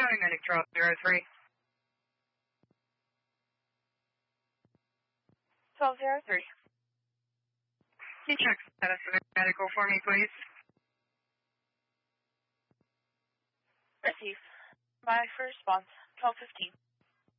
Medic Drop 03. 1203. Can you check status of medical for me, please? Receive. My first response, 1215.